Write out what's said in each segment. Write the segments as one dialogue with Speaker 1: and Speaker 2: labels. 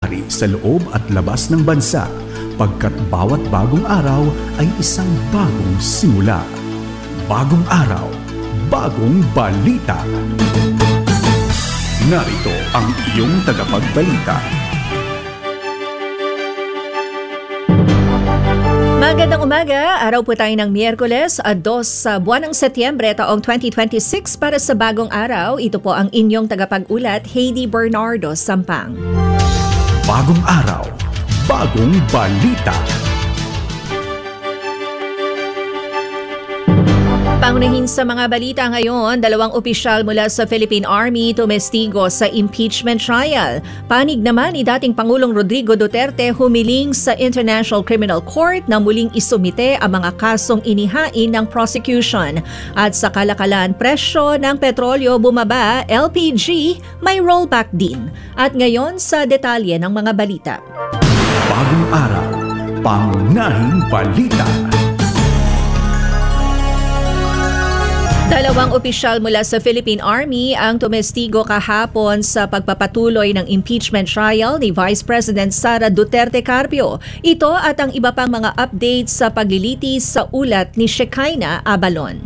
Speaker 1: nangyayari sa loob at labas ng bansa, pagkat bawat bagong araw ay isang bagong simula. Bagong araw, bagong balita. Narito ang iyong tagapagbalita.
Speaker 2: Magandang umaga, araw po tayo ng Miyerkules, 2 sa buwan ng Setyembre taong 2026 para sa bagong araw. Ito po ang inyong tagapag-ulat, Heidi Bernardo Sampang.
Speaker 1: Bagong araw, bagong balita.
Speaker 2: Pangunahin sa mga balita ngayon, 2 opisyal mula sa Philippine Army tumestigo sa impeachment trial. Panig naman ni dating Pangulong Rodrigo Duterte humiling sa International Criminal Court na muling isumite ang mga kasong inihain ng prosecution. At sa kalakalan presyo ng petrolyo bumaba, LPG may rollback din. At ngayon sa detalye ng mga balita.
Speaker 1: Bagong araw, pangunahing balita.
Speaker 2: 2 opisyal mula sa Philippine Army ang tumestigo kahapon sa pagpapatuloy ng impeachment trial ni Vice President Sara Duterte Carpio. Ito at ang iba pang mga updates sa paglilitis sa ulat ni Shekinah Abalon.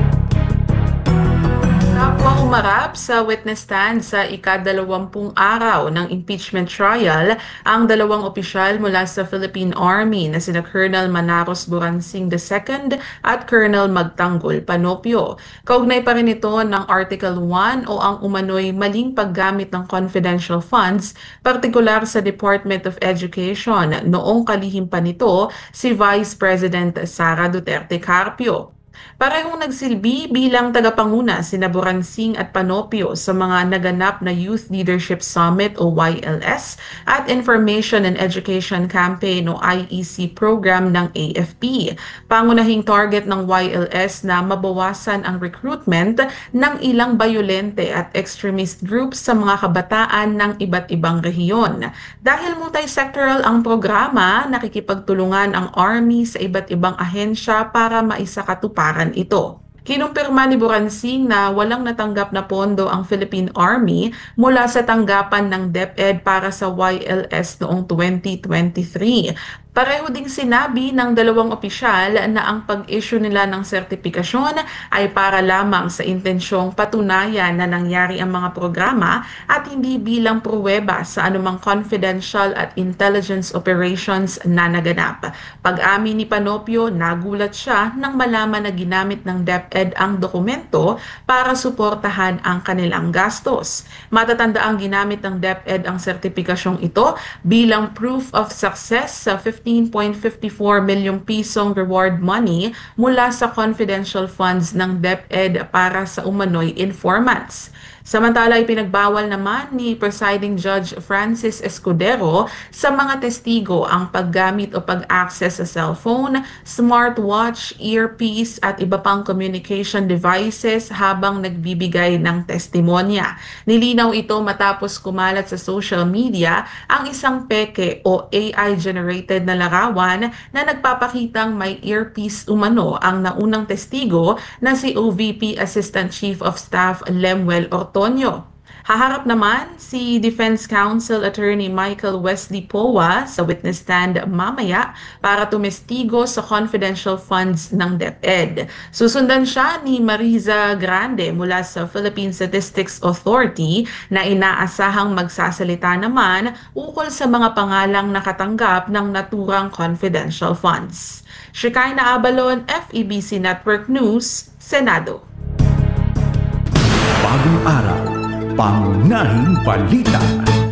Speaker 3: Kapwa umarap sa witness stand sa ika-20 araw ng impeachment trial ang 2 opisyal mula sa Philippine Army na sina Colonel Manaros Buransing II at Colonel Magtanggol Panopio. Kaugnay pa rin ito ng Article 1 o ang umano'y maling paggamit ng confidential funds, partikular sa Department of Education. Noong kalihim pa nito si Vice President Sara Duterte Carpio. Parehong nagsilbi bilang tagapanguna sina Buransing at Panopio sa mga naganap na Youth Leadership Summit o YLS at Information and Education Campaign o IEC program ng AFP. Pangunahing target ng YLS na mabawasan ang recruitment ng ilang bayolente at extremist groups sa mga kabataan ng iba't ibang rehiyon. Dahil multi-sectoral ang programa, nakikipagtulungan ang Army sa iba't ibang ahensya para maisakatuparan ito. Kinumpirma ni Buransing na walang natanggap na pondo ang Philippine Army mula sa tanggapan ng DepEd para sa YLS noong 2023. Pareho ding sinabi ng 2 opisyal na ang pag-issue nila ng sertipikasyon ay para lamang sa intensyong patunayan na nangyari ang mga programa at hindi bilang pruweba sa anumang confidential at intelligence operations na naganap. Pag-amin ni Panopio, nagulat siya nang malaman na ginamit ng DepEd ang dokumento para suportahan ang kanilang gastos. Matatanda ang ginamit ng DepEd ang sertipikasyong ito bilang proof of success sa 15.54 milyong pisong reward money mula sa confidential funds ng DepEd para sa umano'y informants. Samantala ay pinagbawal naman ni Presiding Judge Francis Escudero sa mga testigo ang paggamit o pag-access sa cellphone, smartwatch, earpiece at iba pang communication devices habang nagbibigay ng testimonya. Nilinaw ito matapos kumalat sa social media ang isang peke o AI-generated na larawan na nagpapakitang may earpiece umano ang naunang testigo na si OVP Assistant Chief of Staff Lemuel Ortonio. Haharap naman si Defense Counsel Attorney Michael Wesley Powa sa witness stand mamaya para tumestigo sa confidential funds ng DepEd. Susundan siya ni Mariza Grande mula sa Philippine Statistics Authority na inaasahang magsasalita naman ukol sa mga pangalang nakatanggap ng naturang confidential funds. Shekinah Abalon, FEBC Network News, Senado.
Speaker 1: Bagong araw, pangunahing balita.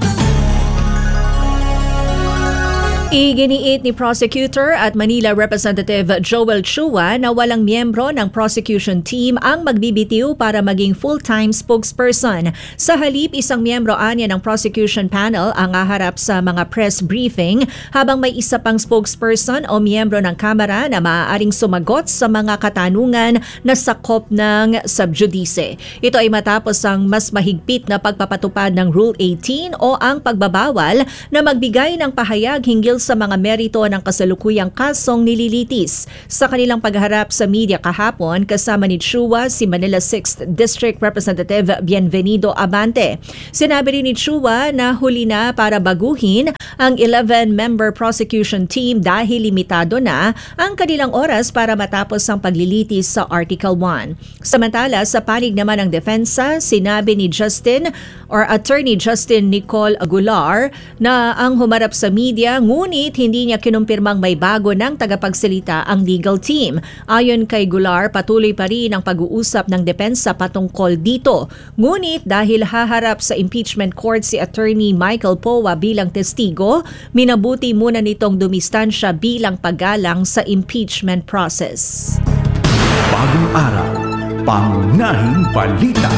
Speaker 2: Iginiit ni Prosecutor at Manila Representative Joel Chua na walang miyembro ng prosecution team ang magbibitiw para maging full-time spokesperson. Sa halip, isang miyembro anya ng prosecution panel ang haharap sa mga press briefing habang may isa pang spokesperson o miyembro ng Kamara na maaaring sumagot sa mga katanungan na sakop ng subjudice. Ito ay matapos ang mas mahigpit na pagpapatupad ng Rule 18 o ang pagbabawal na magbigay ng pahayag hinggil hinggil sa mga merito ng kasalukuyang kasong nililitis. Sa kanilang pagharap sa media kahapon, kasama ni Chua si Manila 6th District Representative Bienvenido Abante. Sinabi rin ni Chua na huli na para baguhin ang 11-member prosecution team dahil limitado na ang kanilang oras para matapos ang paglilitis sa Article 1. Samantala, sa panig naman ng depensa, sinabi ni Attorney Justin Nicole Aguilar na ang humarap sa media ngunit hindi niya kinumpirmang may bago ng tagapagsalita ang legal team. Ayon kay Aguilar, patuloy pa rin ang pag-uusap ng depensa patungkol dito. Ngunit dahil haharap sa impeachment court si Attorney Michael Powa bilang testigo, minabuti muna nitong dumistansya bilang paggalang sa impeachment process.
Speaker 1: Bagong araw, pangunahing balita.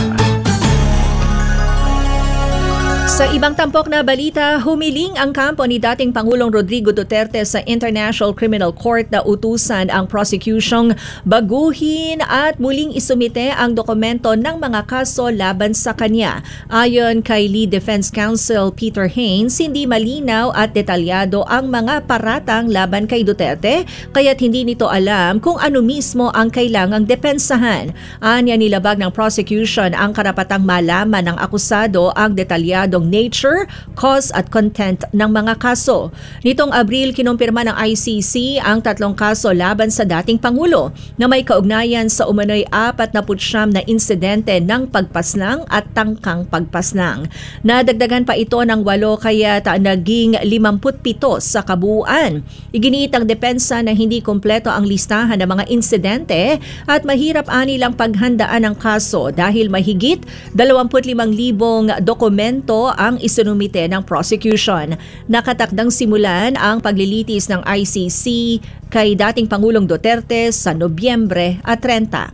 Speaker 2: Sa ibang tampok na balita, humiling ang kampo ni dating Pangulong Rodrigo Duterte sa International Criminal Court na utusan ang prosecution baguhin at muling isumite ang dokumento ng mga kaso laban sa kanya. Ayon kay Lead Defense Counsel Peter Haynes, hindi malinaw at detalyado ang mga paratang laban kay Duterte, kaya't hindi nito alam kung ano mismo ang kailangang depensahan. Anya, nilabag ng prosecution ang karapatang malaman ng akusado ang detalyadong nature, cause at content ng mga kaso. Nitong Abril, kinumpirma ng ICC ang 3 kaso laban sa dating Pangulo na may kaugnayan sa umano'y 49 na insidente ng pagpaslang at tangkang pagpaslang. Nadagdagan pa ito ng 8 kaya naging 57 sa kabuuan. Iginiit ang depensa na hindi kumpleto ang listahan ng mga insidente at mahirap anilang paghandaan ng kaso dahil mahigit 25,000 dokumento ang isinumite ng prosecution. Nakatakdang simulan ang paglilitis ng ICC kay dating Pangulong Duterte sa Nobyembre 30.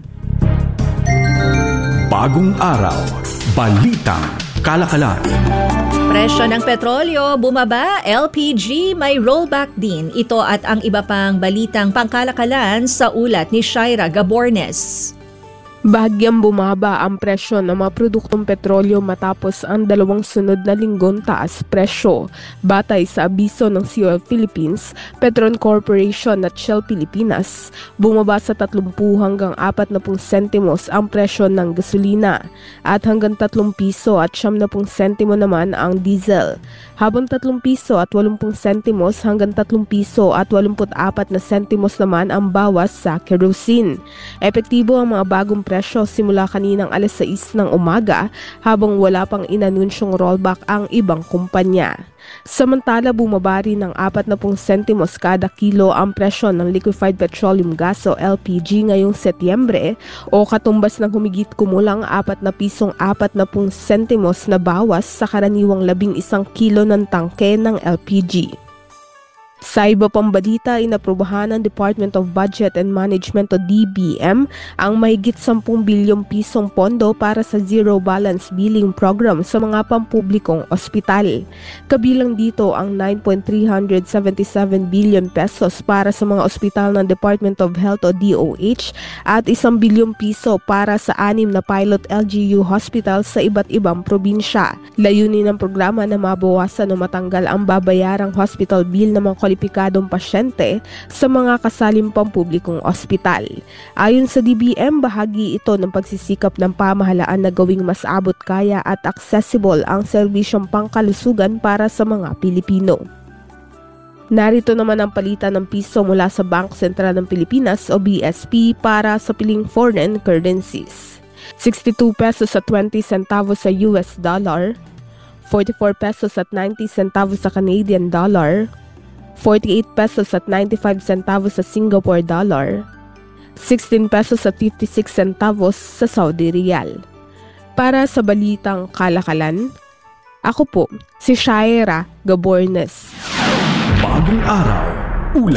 Speaker 1: Bagong araw, balitang kalakalan.
Speaker 2: Presyo ng petrolyo bumaba, LPG may rollback din. Ito at ang iba pang balitang pangkalakalan sa ulat ni Shaira Gabornes.
Speaker 4: Bahagyang bumaba ang presyo ng mga produktong petrolyo matapos ang 2 sunod na linggong taas presyo. Batay sa abiso ng Sea Oil Philippines, Petron Corporation at Shell Pilipinas, bumaba sa 30 hanggang 40 sentimos ang presyo ng gasolina at hanggang 3 piso at 70 sentimo naman ang diesel. Habang 3 piso at 80 sentimos hanggang 3 piso at 84 na sentimos naman ang bawas sa kerosene. Epektibo ang mga bagong presyo simula kaninang alas 6 ng umaga habang wala pang inanunsyong rollback ang ibang kumpanya. Samantala, bumaba rin ng 40 sentimos kada kilo ang presyo ng liquefied petroleum gas o LPG ngayong Setyembre o katumbas ng humigit kumulang 4 na pisong 40 sentimos na bawas sa karaniwang 11 kilo ng tangke ng LPG. Sa iba pang balita, inaprubahan ng Department of Budget and Management o DBM ang mahigit 10 bilyong pisong pondo para sa Zero Balance Billing Program sa mga pampublikong ospital. Kabilang dito ang 9.377 billion pesos para sa mga ospital ng Department of Health o DOH at 1 bilyong piso para sa 6 na pilot LGU hospital sa iba't ibang probinsya. Layunin ng programa na mabawasan o matanggal ang babayarang hospital bill ng mga kwalipikadong pasyente sa mga kasaling pampublikong ospital. Ayon sa DBM, bahagi ito ng pagsisikap ng pamahalaan na gawing mas abot kaya at accessible ang serbisyong pangkalusugan para sa mga Pilipino. Narito naman ang palitan ng piso mula sa Bangko Sentral ng Pilipinas o BSP para sa piling foreign currencies. 62 pesos at 20 centavos sa US dollar, 44 pesos at 90 centavos sa Canadian dollar, 48 pesos at 95 centavos sa Singapore dollar, 16 pesos at 56 centavos sa Saudi Riyal. Para sa balitang kalakalan, ako po si Shaira Gabornes.
Speaker 1: Bagong araw, ulat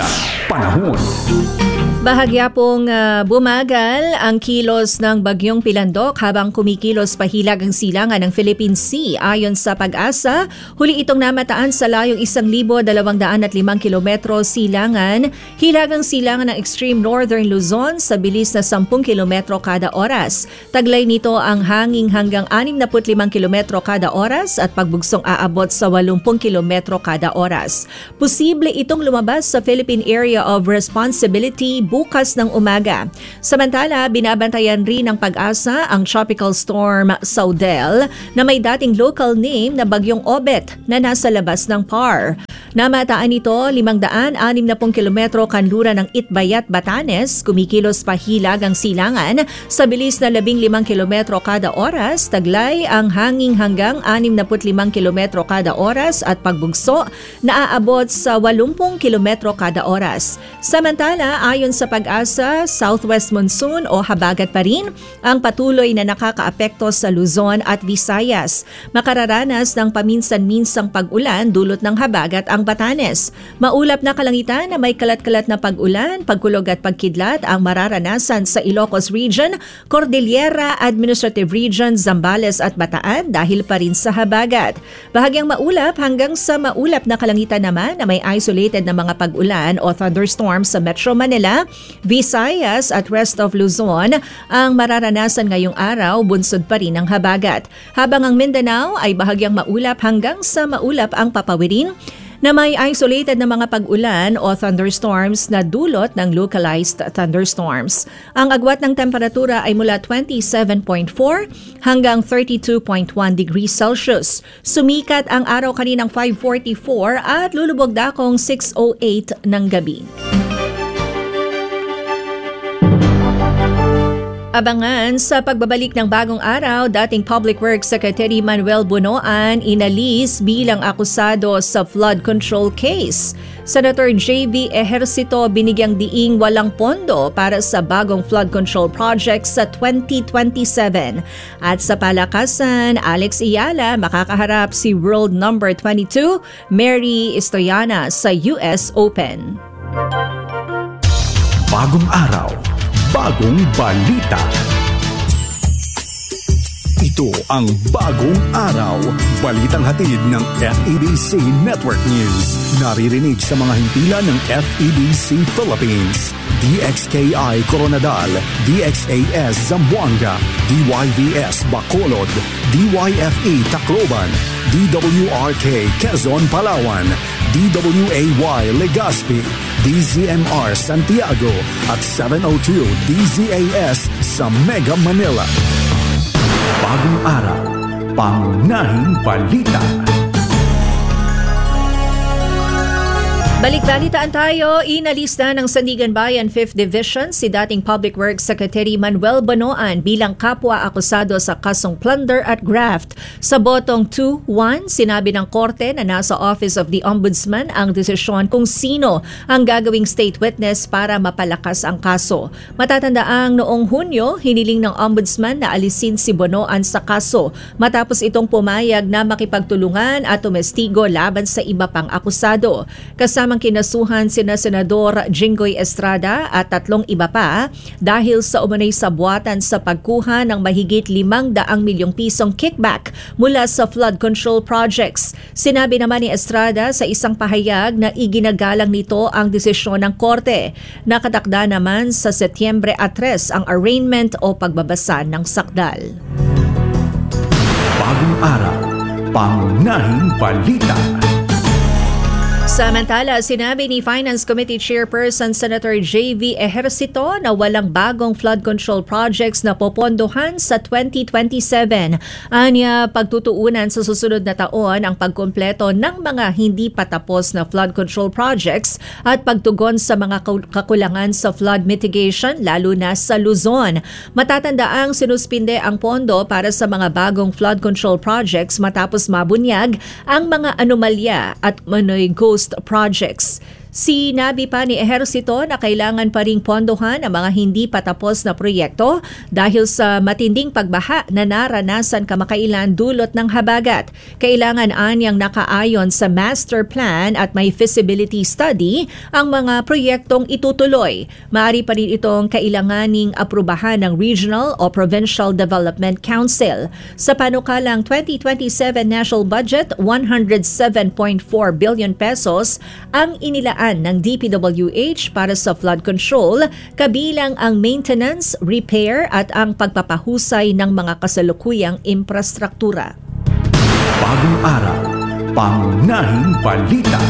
Speaker 1: panahon.
Speaker 2: Bahagya pong bumagal ang kilos ng bagyong Pilandok habang kumikilos pahilag ang silangan ng Philippine Sea. Ayon sa Pag-asa, huli itong namataan sa layong 1,205 kilometro silangan. Hilagang silangan ng extreme northern Luzon sa bilis na 10 kilometro kada oras. Taglay nito ang hangin hanggang 65 kilometro kada oras at pagbugsong aabot sa 80 kilometro kada oras. Posible itong lumabas sa Philippine Area of Responsibility bukas ng umaga. Samantala, binabantayan rin ng Pag-asa ang tropical storm Saudel na may dating local name na Bagyong Obet na nasa labas ng PAR. Namataan ito 560 kilometro kanluran ng Itbayat, Batanes. Kumikilos pahilag ang silangan sa bilis na 15 kilometro kada oras. Taglay ang hangin hanggang 65 kilometro kada oras at pagbugso na aabot sa 80 kilometro kada oras. Samantala, ayon sa Pag-asa, southwest monsoon o habagat pa rin ang patuloy na nakakaapekto sa Luzon at Visayas. Makararanas ng paminsan-minsang pag-ulan dulot ng habagat ang Batanes. Maulap na kalangitan na may kalat-kalat na pag-ulan, pagkulog at pagkidlat ang mararanasan sa Ilocos Region, Cordillera Administrative Region, Zambales at Bataan dahil pa rin sa habagat. Bahagyang maulap hanggang sa maulap na kalangitan naman na may isolated na mga pag-ulan o thunderstorms sa Metro Manila, Visayas at rest of Luzon ang mararanasan ngayong araw, bunsod pa rin ang habagat. Habang ang Mindanao ay bahagyang maulap hanggang sa maulap ang papawirin na may isolated na mga pag-ulan o thunderstorms na dulot ng localized thunderstorms. Ang agwat ng temperatura ay mula 27.4 hanggang 32.1 degrees Celsius. Sumikat ang araw kaninang 5:44 at lulubog dakong 6:08 ng gabi. Abangan sa pagbabalik ng bagong araw, dating Public Works Secretary Manuel Bunoan inalis bilang akusado sa flood control case. Senator J.V. Ejercito binigyang diing walang pondo para sa bagong flood control project sa 2027. At sa palakasan, Alex Iyala makakaharap si World Number 22, Mary Estoyana sa US Open.
Speaker 1: Bagong araw, bagong balita. Ito ang Bagong Araw, balitang hatid ng FEBC Network News. Naririnig sa mga himpilan ng FEBC Philippines, DXKI Coronadal, DXAS Zamboanga, DYVS Bacolod, DYFE Tacloban, DWRK Quezon, Palawan, DWAY Legazpi, DZMR Santiago at 702 DZAS sa Mega Manila. Bagong araw, pangunahing balita.
Speaker 2: Balik-balitaan tayo, inalista ng Sandigan Bayan 5th Division si dating Public Works Secretary Manuel Bunoan bilang kapwa akusado sa kasong plunder at graft. Sa botong 2-1, sinabi ng korte na nasa Office of the Ombudsman ang desisyon kung sino ang gagawing state witness para mapalakas ang kaso. Matatandaang noong Hunyo, hiniling ng Ombudsman na alisin si Bunoan sa kaso matapos itong pumayag na makipagtulungan at tumestigo laban sa iba pang akusado. Kasamang kinasuhan sina Senador Jinggoy Estrada at 3 iba pa dahil sa umunay sabwatan sa pagkuha ng mahigit 500 milyong pisong kickback mula sa flood control projects. Sinabi naman ni Estrada sa isang pahayag na iginagalang nito ang desisyon ng korte. Nakatakda naman sa Setyembre 3 ang arraignment o pagbabasa ng sakdal.
Speaker 1: Bagong araw, pangunahing balita.
Speaker 2: Samantala, sinabi ni Finance Committee Chairperson Senator J.V. Ejercito na walang bagong flood control projects na popondohan sa 2027. Anya, pagtutuunan sa susunod na taon ang pagkumpleto ng mga hindi patapos na flood control projects at pagtugon sa mga kakulangan sa flood mitigation lalo na sa Luzon. Matatandaang sinuspinde ang pondo para sa mga bagong flood control projects matapos mabunyag ang mga anomalya at manoy ghost projects. Sinabi pa ni Ehersito na kailangan pa ring pondohan ang mga hindi patapos na proyekto dahil sa matinding pagbaha na naranasan kamakailan dulot ng habagat. Kailangan anyang nakaayon sa master plan at may feasibility study ang mga proyektong itutuloy. Maaari pa rin itong kailanganing aprubahan ng Regional o Provincial Development Council. Sa panukalang 2027 national budget, 107.4 billion pesos ang inilaan ng DPWH para sa flood control, kabilang ang maintenance, repair at ang pagpapahusay ng mga kasalukuyang infrastruktura.
Speaker 1: Bagong araw, pangunahing balita.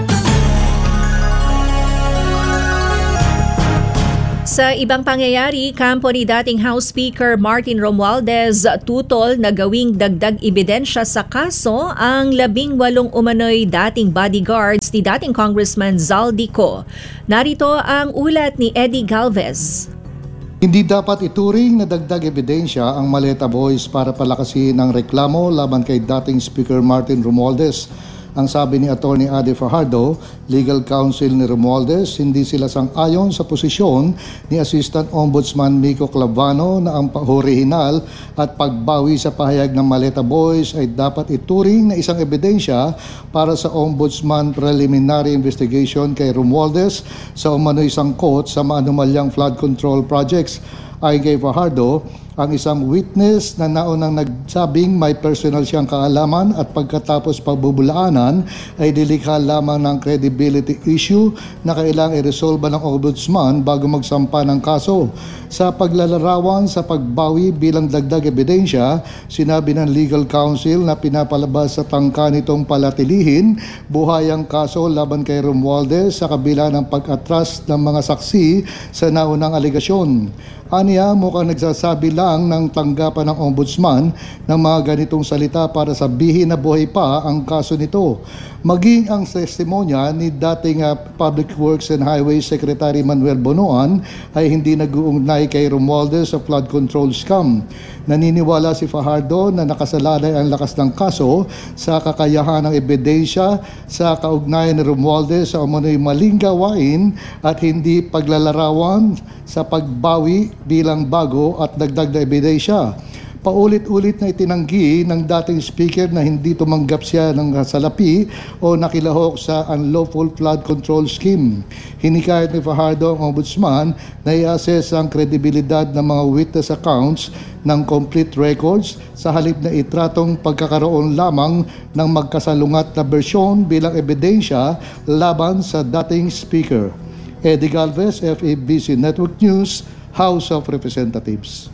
Speaker 2: Sa ibang pangyayari, kampo ni dating House Speaker Martin Romualdez tutol na gawing dagdag ebidensya sa kaso ang 18 umano'y dating bodyguards ni dating Congressman Zaldico. Narito ang ulat ni Eddie Galvez.
Speaker 5: Hindi dapat ituring na dagdag ebidensya ang Maleta Boys para palakasin ang reklamo laban kay dating Speaker Martin Romualdez. Ang sabi ni Atty. Ade Fajardo, legal counsel ni Romualdez, hindi sila sang-ayon sa posisyon ni Assistant Ombudsman Miko Clavano na ang orihinal at pagbawi sa pahayag ng Maleta Boys ay dapat ituring na isang ebidensya para sa Ombudsman Preliminary Investigation kay Romualdez sa umano'y sangkot sa maanumalyang flood control projects. Ayon kay Fajardo, ang isang witness na naunang nagsabing may personal siyang kaalaman at pagkatapos pagbubulaanan ay dilikha lamang ng credibility issue na kailangang iresolba ng ombudsman bago magsampa ng kaso. Sa paglalarawan sa pagbawi bilang dagdag ebidensya, sinabi ng legal counsel na pinapalabas sa tangka nitong palatilihin buhay ang kaso laban kay Romualdez sa kabila ng pag-atras ng mga saksi sa naunang aligasyon. Aniya, mukhang nagsasabi lang ng tanggapan ng ombudsman ng mga ganitong salita para sabihin na buhay pa ang kaso nito. Maging ang testimonya ni dating Public Works and Highways Secretary Manuel Bonoan ay hindi nag-uugnay kay Romualdez sa flood control scam. Naniniwala si Fajardo na nakasalalay ang lakas ng kaso sa kakayahan ng ebidensya sa kaugnayan ni Romualdez sa umano'y maling gawain at hindi paglalarawan sa pagbawi bilang bago at dagdag na ebidensya. Paulit-ulit na itinanggi ng dating speaker na hindi tumanggap siya ng salapi o nakilahok sa unlawful flood control scheme. Hinikayat ni Fajardo ang ombudsman na i-assess ang kredibilidad ng mga witness accounts ng complete records sa halip na itratong pagkakaroon lamang ng magkasalungat na bersyon bilang ebidensya laban sa dating speaker. Eddie Galvez, FABC Network News, House of Representatives.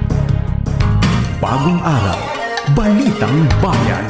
Speaker 1: Bagong araw, Balitang Bayan.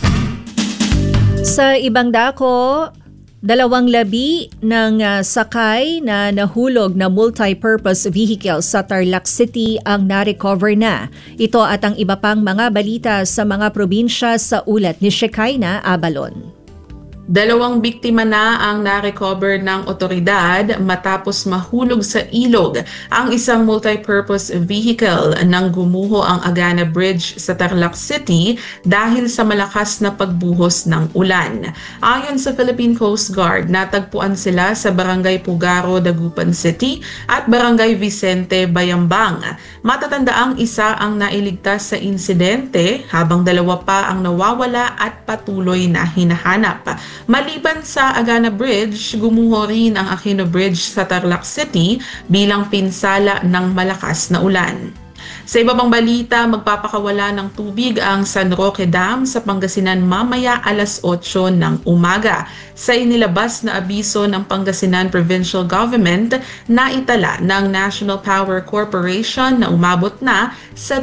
Speaker 2: Sa ibang dako, 2 labi ng sakay na nahulog na multi-purpose vehicle sa Tarlac City ang na-recover na. Ito at ang iba pang mga balita sa mga probinsya sa ulat ni Shekinah Abalon.
Speaker 3: 2 biktima na ang na-recover ng otoridad matapos mahulog sa ilog ang isang multi-purpose vehicle nang gumuho ang Agana Bridge sa Tarlac City dahil sa malakas na pagbuhos ng ulan. Ayon sa Philippine Coast Guard, natagpuan sila sa Barangay Pugaro, Dagupan City at Barangay Vicente, Bayambang. Matatandaang isa ang nailigtas sa insidente habang 2 pa ang nawawala at patuloy na hinahanap. Maliban sa Agana Bridge, gumuho rin ang Aquino Bridge sa Tarlac City bilang pinsala ng malakas na ulan. Sa iba pang balita, magpapakawala ng tubig ang San Roque Dam sa Pangasinan mamaya alas 8 ng umaga. Sa inilabas na abiso ng Pangasinan Provincial Government na itala ng National Power Corporation na umabot na sa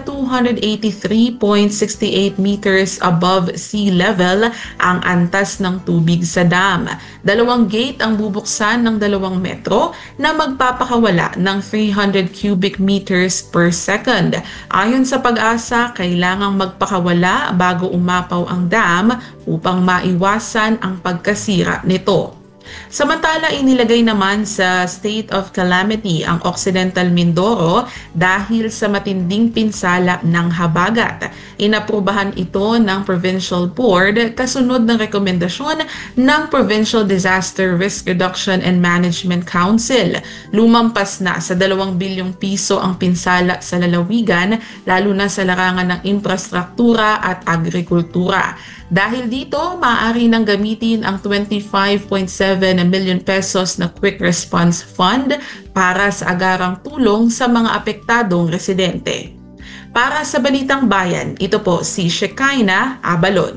Speaker 3: 283.68 meters above sea level ang antas ng tubig sa dam. 2 gate ang bubuksan ng 2 metro na magpapakawala ng 300 cubic meters per second. Ayon sa Pag-asa, kailangang magpakawala bago umapaw ang dam upang maiwasan ang pagkasira nito. Samantala, inilagay naman sa state of calamity ang Occidental Mindoro dahil sa matinding pinsala ng habagat. Inaprubahan ito ng Provincial Board kasunod ng rekomendasyon ng Provincial Disaster Risk Reduction and Management Council. Lumampas na sa 2 bilyong piso ang pinsala sa lalawigan, lalo na sa larangan ng infrastruktura at agrikultura. Dahil dito, maaari nang gamitin ang 25.7 million pesos na Quick Response Fund para sa agarang tulong sa mga apektadong residente. Para sa Balitang Bayan, ito po si Shekinah Abalon.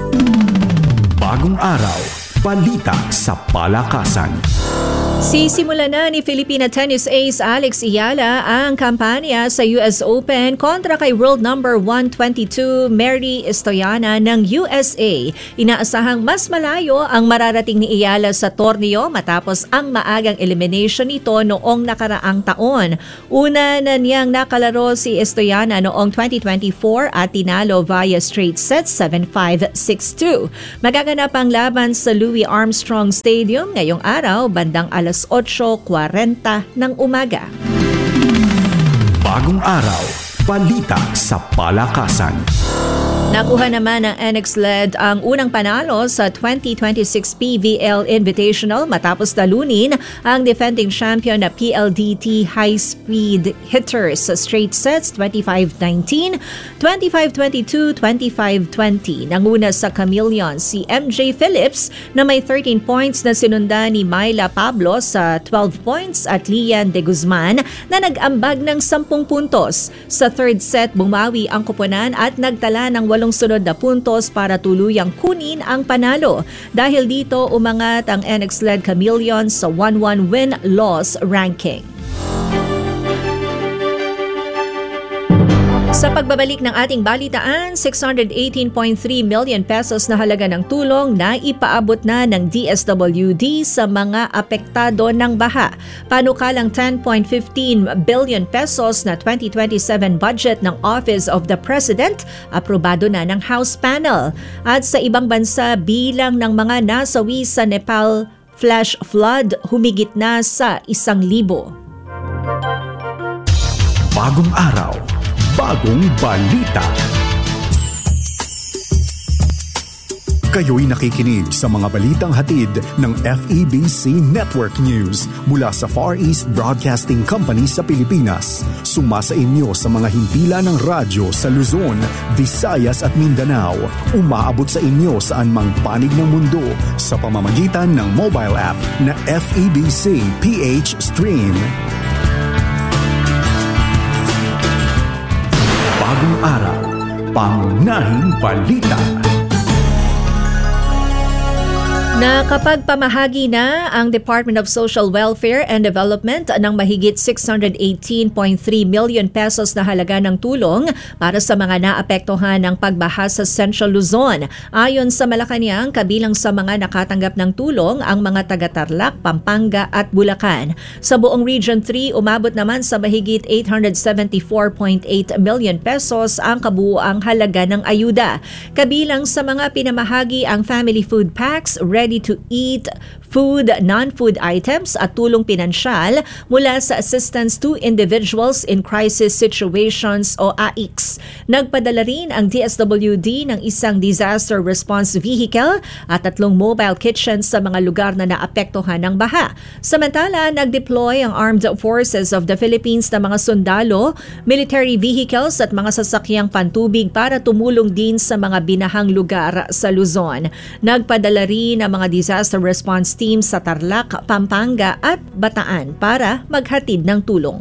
Speaker 1: Bagong araw, balita sa palakasan.
Speaker 2: Sisimula na ni Filipina tennis ace Alex Iyala ang kampanya sa US Open kontra kay world number 122 Mary Stoyana ng USA. Inaasahang mas malayo ang mararating ni Iyala sa torneo matapos ang maagang elimination nito noong nakaraang taon. Una na niyang nakalaro si Stoyana noong 2024 at tinalo via straight sets 7-5, 6-2. Magaganap ang laban sa Louis Armstrong Stadium ngayong araw bandang alas 8:40 ng umaga.
Speaker 1: Bagong araw, balita sa palakasan.
Speaker 2: Nakuha naman ng NX-LED ang unang panalo sa 2026 PVL Invitational matapos talunin ang defending champion na PLDT High Speed Hitters sa straight sets 25-19, 25-22, 25-20. Nanguna sa Chameleon si MJ Phillips na may 13 points na sinundan ni Myla Pablo sa 12 points at Lian de Guzman na nag-ambag ng 10 puntos. Sa third set, bumawi ang koponan at nagtala ng 8 sunod na puntos para tuluyang kunin ang panalo. Dahil dito, umangat ang NX-LED Chameleon sa 1-1 win-loss ranking. Sa pagbabalik ng ating balitaan, 618.3 million pesos na halaga ng tulong na ipaabot na ng DSWD sa mga apektado ng baha. Panukalang 10.15 billion pesos na 2027 budget ng Office of the President, aprobado na ng House Panel. At sa ibang bansa, bilang ng mga nasawi sa Nepal flash flood humigit na sa 1,000.
Speaker 1: Bagong araw, bagong balita. Kayo'y nakikinig sa mga balitang hatid ng FEBC Network News mula sa Far East Broadcasting Company sa Pilipinas. Sumasa inyo sa mga himpilan ng radyo sa Luzon, Visayas at Mindanao. Umaabot sa inyo saan mang panig ng mundo sa pamamagitan ng mobile app na FEBC PH Stream. Bagong araw, pangunahing balita.
Speaker 2: Nakapagpamahagi na ang Department of Social Welfare and Development ng mahigit 618.3 million pesos na halaga ng tulong para sa mga naapektuhan ng pagbaha sa Central Luzon. Ayon sa Malacanang, kabilang sa mga nakatanggap ng tulong ang mga taga-Tarlac, Pampanga at Bulacan. Sa buong Region 3, umabot naman sa mahigit 874.8 million pesos ang kabuuang halaga ng ayuda. Kabilang sa mga pinamahagi ang family food packs, ready-to-eat food, non-food items at tulong pinansyal mula sa Assistance to Individuals in Crisis Situations o AICS. Nagpadala rin ang DSWD ng isang disaster response vehicle at 3 mobile kitchens sa mga lugar na naapektuhan ng baha. Samantala, nag-deploy ang Armed Forces of the Philippines na mga sundalo, military vehicles at mga sasakyang pantubig para tumulong din sa mga binahang lugar sa Luzon. Nagpadala rin ang mga disaster response team sa Tarlac, Pampanga at Bataan para maghatid ng tulong.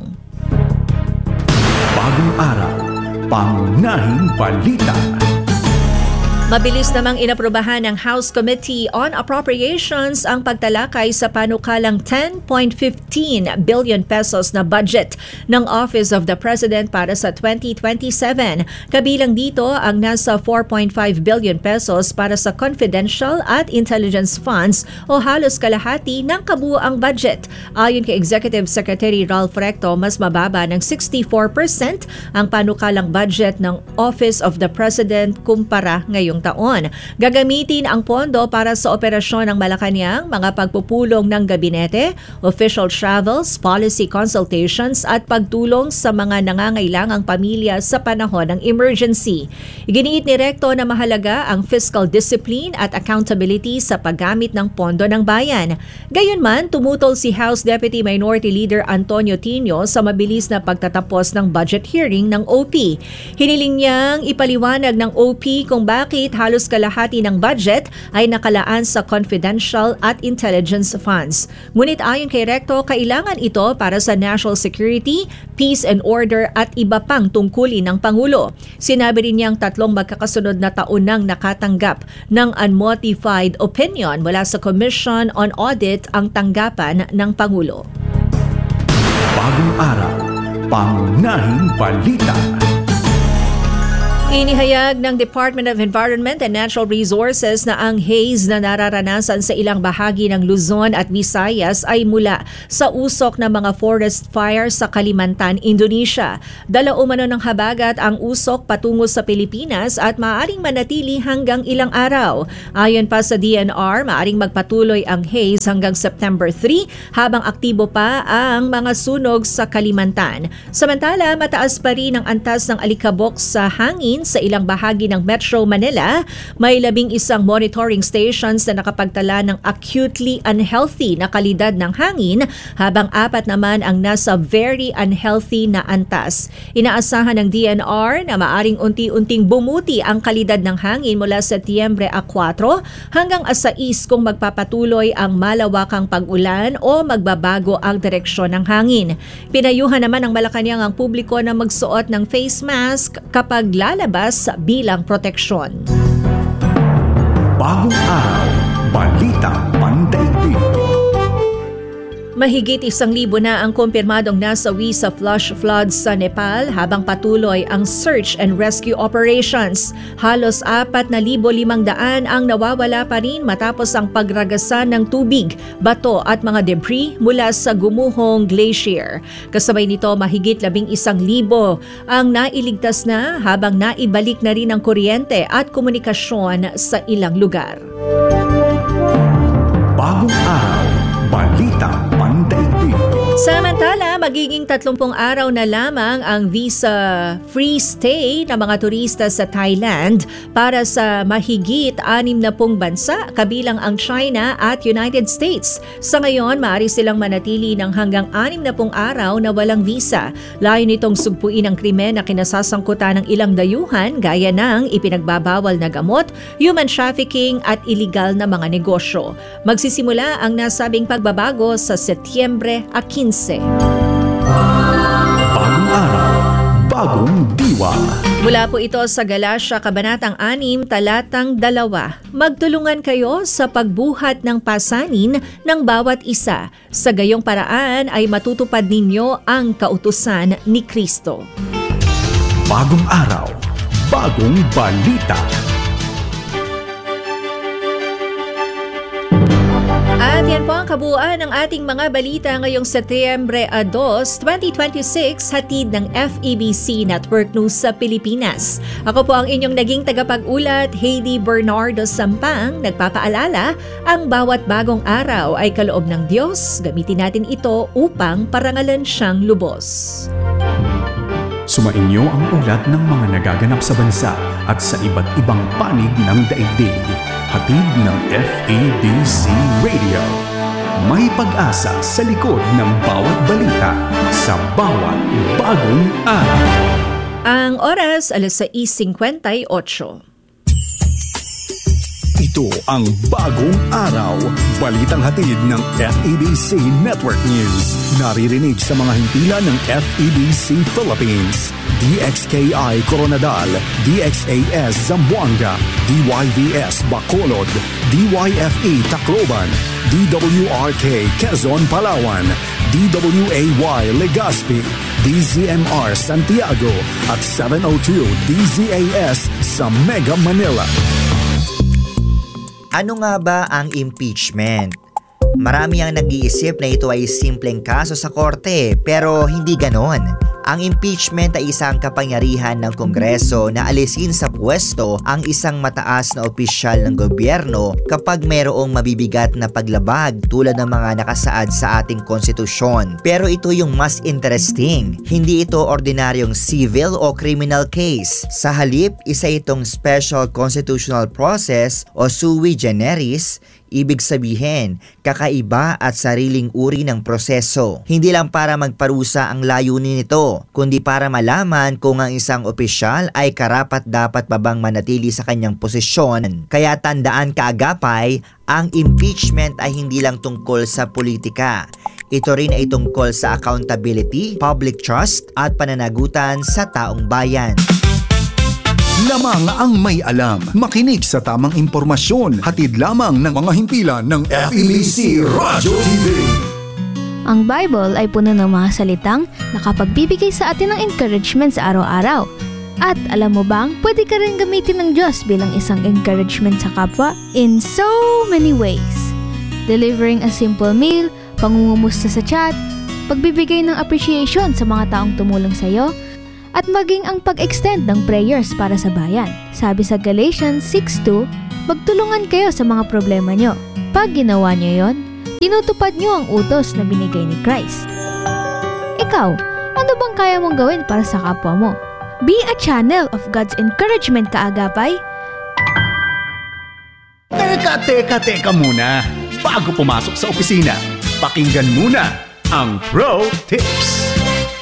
Speaker 1: Bagong araw, pangunahing balita.
Speaker 2: Mabilis namang inaprubahan ng House Committee on Appropriations ang pagtalakay sa panukalang 10.15 billion pesos na budget ng Office of the President para sa 2027. Kabilang dito ang nasa 4.5 billion pesos para sa confidential at intelligence funds o halos kalahati ng kabuuang budget. Ayon kay Executive Secretary Ralph Recto, mas mababa ng 64% ang panukalang budget ng Office of the President kumpara ngayong taon. Gagamitin ang pondo para sa operasyon ng Malacanang, mga pagpupulong ng gabinete, official travels, policy consultations at pagtulong sa mga nangangailangang pamilya sa panahon ng emergency. Iginiit ni Recto na mahalaga ang fiscal discipline at accountability sa paggamit ng pondo ng bayan. Gayunman, tumutol si House Deputy Minority Leader Antonio Tino sa mabilis na pagtatapos ng budget hearing ng OP. Hiniling niyang ipaliwanag ng OP kung bakit halos kalahati ng budget ay nakalaan sa confidential at intelligence funds. Ngunit ayon kay Recto, kailangan ito para sa national security, peace and order at iba pang tungkulin ng Pangulo. Sinabi rin niyang 3 magkakasunod na taon nang nakatanggap ng unmodified opinion mula sa Commission on Audit ang tanggapan ng Pangulo.
Speaker 1: Bagong araw, pangunahing balita.
Speaker 2: Inihayag ng Department of Environment and Natural Resources na ang haze na nararanasan sa ilang bahagi ng Luzon at Visayas ay mula sa usok ng mga forest fire sa Kalimantan, Indonesia. Dala umano ng habagat ang usok patungo sa Pilipinas at maaaring manatili hanggang ilang araw. Ayon pa sa DNR, maaaring magpatuloy ang haze hanggang September 3 habang aktibo pa ang mga sunog sa Kalimantan. Samantala, mataas pa rin ang antas ng alikabok sa hangin sa ilang bahagi ng Metro Manila. May 11 monitoring stations na nakapagtala ng acutely unhealthy na kalidad ng hangin habang 4 naman ang nasa very unhealthy na antas. Inaasahan ng DNR na maaring unti-unting bumuti ang kalidad ng hangin mula Setyembre 4 hanggang 6 kung magpapatuloy ang malawakang pag-ulan o magbabago ang direksyon ng hangin. Pinayuhan naman ng Malacanang ang publiko na magsuot ng face mask kapag lalabas bilang proteksyon.
Speaker 1: Bagong araw, balita pandaigdig.
Speaker 2: Mahigit 1,000 na ang kumpirmadong nasawi sa flash floods sa Nepal habang patuloy ang search and rescue operations. Halos 4,500 ang nawawala pa rin matapos ang pagragasan ng tubig, bato at mga debris mula sa gumuhong glacier. Kasabay nito, mahigit 11,000 ang nailigtas na habang naibalik na rin ang kuryente at komunikasyon sa ilang lugar.
Speaker 1: Bagong araw, balita pandaigdig.
Speaker 2: Samantala, magiging 30 araw na lamang ang visa-free stay ng mga turista sa Thailand para sa mahigit 60 bansa kabilang ang China at United States. Sa ngayon, maaari silang manatili ng hanggang 60 araw na walang visa. Layo nitong sugpuin ang krimen na kinasasangkutan ng ilang dayuhan gaya ng ipinagbabawal na gamot, human trafficking at iligal na mga negosyo. Magsisimula ang nasabing pagbabago sa Setyembre 15.
Speaker 1: Bagong araw, bagong diwa.
Speaker 2: Mula po ito sa Galatia, Kabanatang 6, Talatang 2. Magtulungan kayo sa pagbuhat ng pasanin ng bawat isa. Sa gayong paraan ay matutupad ninyo ang kautusan ni Kristo.
Speaker 1: Bagong araw, bagong balita.
Speaker 2: At yan po ang kabuuan ng ating mga balita ngayong Setyembre 2, 2026, hatid ng FEBC Network News sa Pilipinas. Ako po ang inyong naging tagapag-ulat, Heidi Bernardo Sampang, nagpapaalala, ang bawat bagong araw ay kaloob ng Diyos. Gamitin natin ito upang parangalan siyang lubos.
Speaker 1: Sumainyo ang ulat ng mga nagaganap sa bansa at sa iba't ibang panig ng daigdig. Hatid ng FEBC Radio. May pag-asa sa likod ng bawat balita sa bawat bagong araw.
Speaker 2: Ang oras, 6:58.
Speaker 1: Ito ang bagong araw. Balitang hatid ng FEBC Network News. Naririnig sa mga himpilan ng FEBC Philippines, DXKI Coronadal, DXAS Zamboanga, DYVS Bacolod, DYFE Tacloban, DWRK Quezon Palawan, DWAY Legazpi, DZMR Santiago at 702 DZAS sa Mega Manila.
Speaker 6: Ano nga ba ang impeachment? Marami ang nag-iisip na ito ay simpleng kaso sa korte, pero hindi ganon. Ang impeachment ay isang kapangyarihan ng Kongreso na alisin sa pwesto ang isang mataas na opisyal ng gobyerno kapag mayroong mabibigat na paglabag tulad ng mga nakasaad sa ating konstitusyon. Pero ito yung mas interesting. Hindi ito ordinaryong civil o criminal case. Sa halip, isa itong special constitutional process o sui generis. Ibig sabihin, kakaiba at sariling uri ng proseso. Hindi lang para magparusa ang layunin nito, kundi para malaman kung ang isang opisyal ay karapat-dapat pa bang manatili sa kanyang posisyon. Kaya tandaan kaagapay, ang impeachment ay hindi lang tungkol sa politika. Ito rin ay tungkol sa accountability, public trust at pananagutan sa taong bayan.
Speaker 1: Lamang ang may alam. Makinig sa tamang impormasyon. Hatid lamang ng mga himpilan ng FEBC Radyo TV.
Speaker 7: Ang Bible ay puno ng mga salitang nakapagbibigay sa atin ng encouragement sa araw-araw. At alam mo bang, pwede ka rin gamitin ng Diyos bilang isang encouragement sa kapwa in so many ways. Delivering a simple meal, pangungumusta sa chat, pagbibigay ng appreciation sa mga taong tumulong sa iyo, at maging ang pag-extend ng prayers para sa bayan. Sabi sa Galatians 6:2, magtulungan kayo sa mga problema nyo. Pag ginawa nyo yon, tinutupad nyo ang utos na binigay ni Christ. Ikaw, ano bang kaya mong gawin para sa kapwa mo? Be a channel of God's encouragement kaagapay.
Speaker 1: Teka muna. Bago pumasok sa opisina, pakinggan muna ang Pro Tips.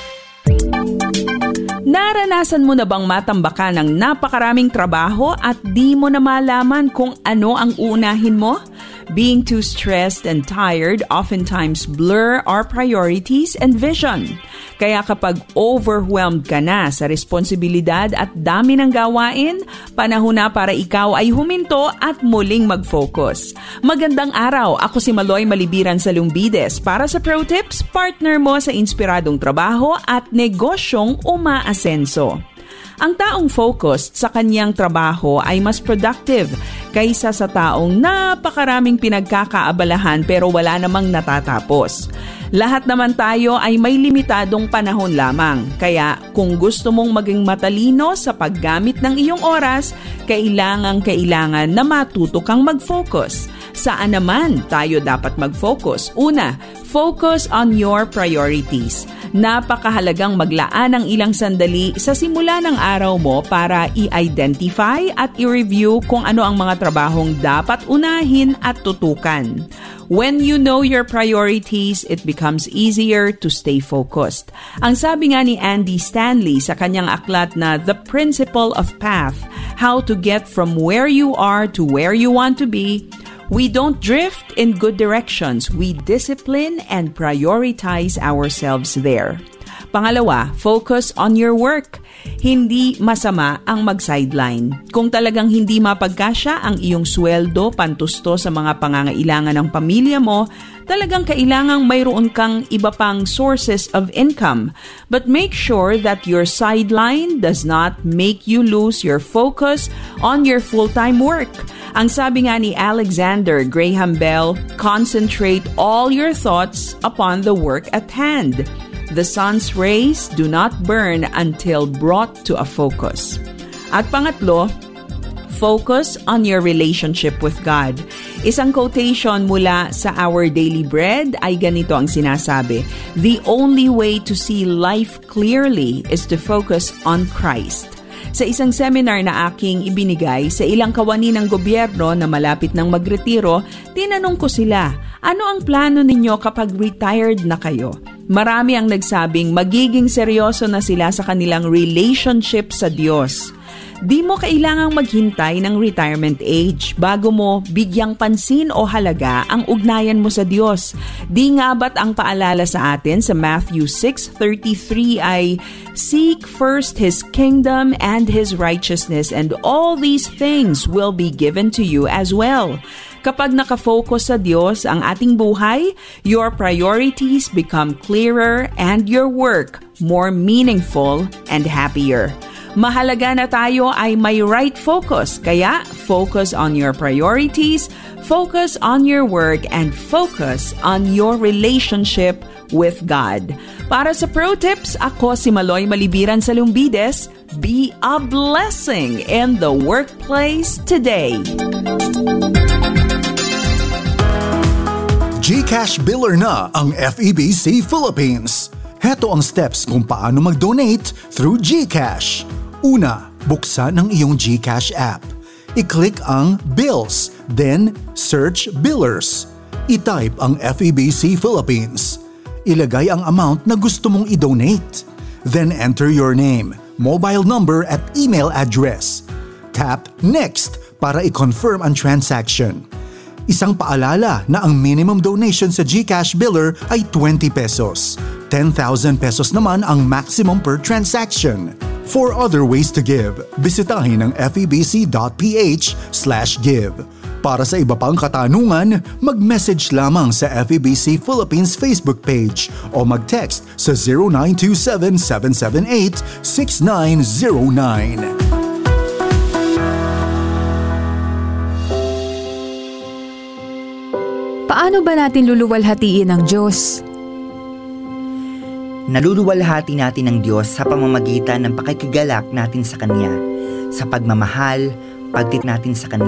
Speaker 8: Naranasan mo na bang matambakan ng napakaraming trabaho at di mo na malaman kung ano ang uunahin mo? Being too stressed and tired oftentimes blur our priorities and vision. Kaya kapag overwhelmed ka na sa responsibilidad at dami ng gawain, panahon na para ikaw ay huminto at muling mag-focus. Magandang araw, ako si Maloy Malibiran sa Lumbides para sa Pro Tips, partner mo sa inspiradong trabaho at negosyong umaasenso. Ang taong focused sa kanyang trabaho ay mas productive kaysa sa taong napakaraming pinagkakaabalahan pero wala namang natatapos. Lahat naman tayo ay may limitadong panahon lamang. Kaya kung gusto mong maging matalino sa paggamit ng iyong oras, kailangan na matuto kang mag-focus. Saan naman tayo dapat mag-focus? Una, focus on your priorities. Napakahalagang maglaan ng ilang sandali sa simula ng araw mo para i-identify at i-review kung ano ang mga trabahong dapat unahin at tutukan. When you know your priorities, it becomes easier to stay focused. Ang sabi nga ni Andy Stanley sa kanyang aklat na The Principle of Path, How to Get from Where You Are to Where You Want to Be, we don't drift in good directions. We discipline and prioritize ourselves there. Pangalawa, focus on your work. Hindi masama ang mag-sideline. Kung talagang hindi mapagkasya ang iyong sweldo pantusto sa mga pangangailangan ng pamilya mo, talagang kailangang mayroon kang iba pang sources of income. But make sure that your sideline does not make you lose your focus on your full-time work. Ang sabi nga ni Alexander Graham Bell, concentrate all your thoughts upon the work at hand. The sun's rays do not burn until brought to a focus. At pangatlo, focus on your relationship with God. Isang quotation mula sa Our Daily Bread ay ganito ang sinasabi, the only way to see life clearly is to focus on Christ. Sa isang seminar na aking ibinigay sa ilang kawani ng gobyerno na malapit ng magretiro, tinanong ko sila, ano ang plano ninyo kapag retired na kayo? Marami ang nagsabing magiging seryoso na sila sa kanilang relationship sa Diyos. Di mo kailangang maghintay ng retirement age bago mo bigyang pansin o halaga ang ugnayan mo sa Diyos. Di nga ba't ang paalala sa atin sa Matthew 6:33 ay, seek first His kingdom and His righteousness and all these things will be given to you as well. Kapag nakafocus sa Diyos ang ating buhay, your priorities become clearer and your work more meaningful and happier. Mahalaga na tayo ay may right focus, kaya focus on your priorities, focus on your work, and focus on your relationship with God. Para sa Pro Tips, ako si Maloy Malibiran sa Lumbides. Be a blessing in the workplace today.
Speaker 1: GCash Biller na ang FEBC Philippines. Heto ang steps kung paano mag-donate through GCash. Una, buksan ang iyong GCash app. I-click ang Bills, then search Billers. I-type ang FEBC Philippines. Ilagay ang amount na gusto mong i-donate. Then enter your name, mobile number at email address. Tap Next para i-confirm ang transaction. Isang paalala na ang minimum donation sa GCash Biller ay 20 pesos. 10,000 pesos naman ang maximum per transaction. For other ways to give, bisitahin ang febc.ph/give. Para sa iba pang katanungan, mag-message lamang sa FEBC Philippines Facebook page o mag-text sa 0927-778-6909.
Speaker 9: Paano ba natin luluwalhatiin ang Diyos?
Speaker 6: Naluluwalhati natin ang Diyos sa pamamagitan ng pakikigalak natin sa Kanya, sa pagmamahal, pagtit natin sa Kanya.